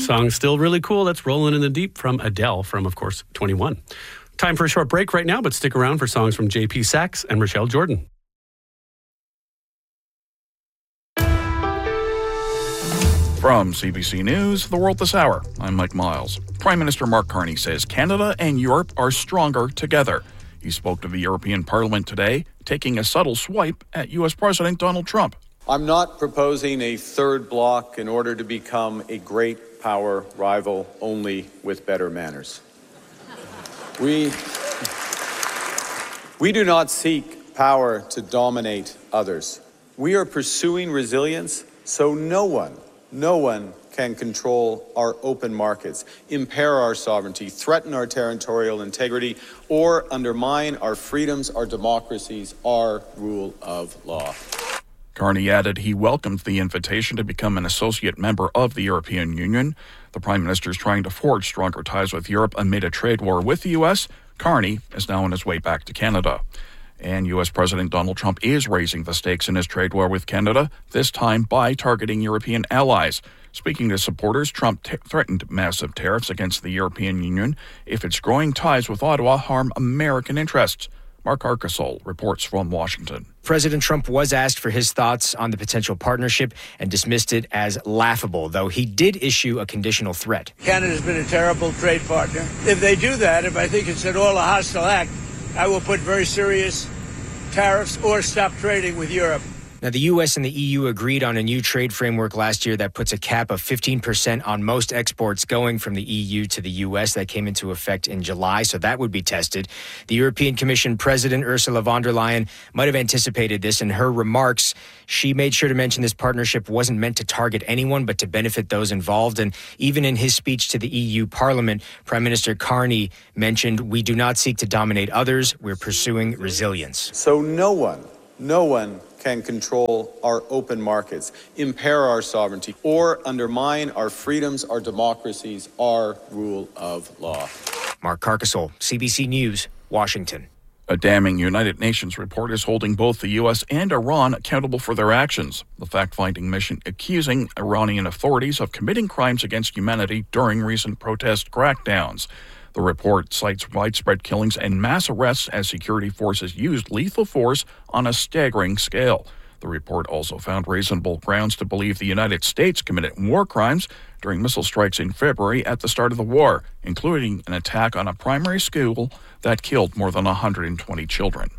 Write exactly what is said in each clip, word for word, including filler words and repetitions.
Song still really cool. That's Rolling in the Deep from Adele from, of course, twenty-one. Time for a short break right now, but stick around for songs from J P Sachs and Rochelle Jordan. From C B C News, The World This Hour, I'm Mike Miles. Prime Minister Mark Carney says Canada and Europe are stronger together. He spoke to the European Parliament today, taking a subtle swipe at U S President Donald Trump. I'm not proposing a third bloc in order to become a great power rival only with better manners. We, we do not seek power to dominate others. We are pursuing resilience so no one No one can control our open markets, impair our sovereignty, threaten our territorial integrity, or undermine our freedoms, our democracies, our rule of law. Carney added he welcomed the invitation to become an associate member of the European Union. The Prime Minister is trying to forge stronger ties with Europe amid a trade war with the U S. Carney is now on his way back to Canada. And U S President Donald Trump is raising the stakes in his trade war with Canada, this time by targeting European allies. Speaking to supporters, Trump t- threatened massive tariffs against the European Union if its growing ties with Ottawa harm American interests. Mark Arkasol reports from Washington. President Trump was asked for his thoughts on the potential partnership and dismissed it as laughable, though he did issue a conditional threat. Canada's been a terrible trade partner. If they do that, if I think it's at all a hostile act, I will put very serious tariffs or stop trading with Europe. Now, the U S and the E U agreed on a new trade framework last year that puts a cap of fifteen percent on most exports going from the E U to the U S. That came into effect in July, so that would be tested. The European Commission President Ursula von der Leyen might have anticipated this. In her remarks, she made sure to mention this partnership wasn't meant to target anyone, but to benefit those involved. And even in his speech to the E U Parliament, Prime Minister Carney mentioned, "We do not seek to dominate others. We're pursuing resilience." So no one, no one can control our open markets, impair our sovereignty, or undermine our freedoms, our democracies, our rule of law. Mark Carcasole, C B C News, Washington. A damning United Nations report is holding both the U S and Iran accountable for their actions. The fact-finding mission accusing Iranian authorities of committing crimes against humanity during recent protest crackdowns. The report cites widespread killings and mass arrests as security forces used lethal force on a staggering scale. The report also found reasonable grounds to believe the United States committed war crimes during missile strikes in February at the start of the war, including an attack on a primary school that killed more than one hundred twenty children.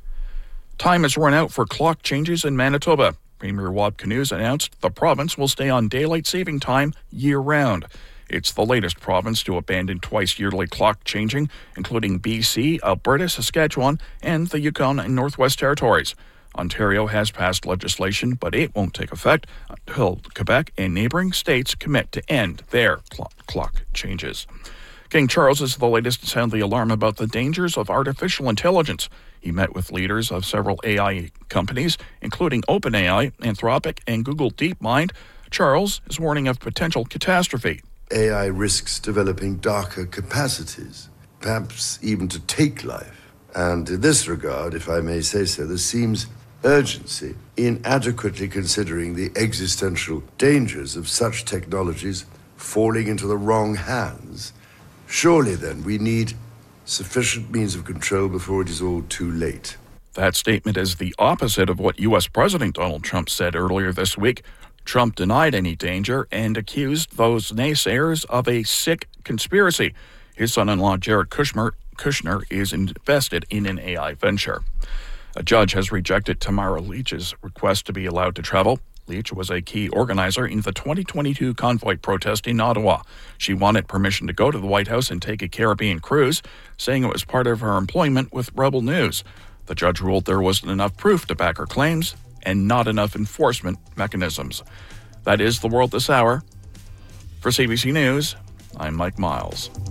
Time has run out for clock changes in Manitoba. Premier Wab Kinews announced the province will stay on daylight saving time year-round. It's the latest province to abandon twice-yearly clock changing, including B C, Alberta, Saskatchewan, and the Yukon and Northwest Territories. Ontario has passed legislation, but it won't take effect until Quebec and neighboring states commit to end their clock, clock changes. King Charles is the latest to sound the alarm about the dangers of artificial intelligence. He met with leaders of several A I companies, including OpenAI, Anthropic, and Google DeepMind. Charles is warning of potential catastrophe. A I risks developing darker capacities, perhaps even to take life. And in this regard, if I may say so, there seems urgency in adequately considering the existential dangers of such technologies falling into the wrong hands. Surely, then, we need sufficient means of control before it is all too late. That statement is the opposite of what U S President Donald Trump said earlier this week. Trump denied any danger and accused those naysayers of a sick conspiracy. His son-in-law, Jared Kushner, Kushner is invested in an A I venture. A judge has rejected Tamara Leach's request to be allowed to travel. Leach was a key organizer in the twenty twenty-two convoy protest in Ottawa. She wanted permission to go to the White House and take a Caribbean cruise, saying it was part of her employment with Rebel News. The judge ruled there wasn't enough proof to back her claims and not enough enforcement mechanisms. That is The World This Hour. For C B C News, I'm Mike Miles.